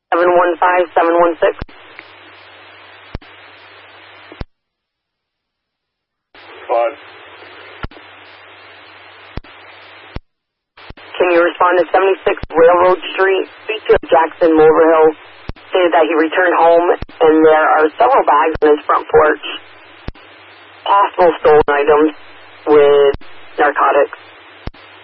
715-716. Five. Can you respond to 76 Railroad Street? Speaker Jackson Mulverhill stated that he returned home and there are several bags on his front porch. Possible stolen items with narcotics.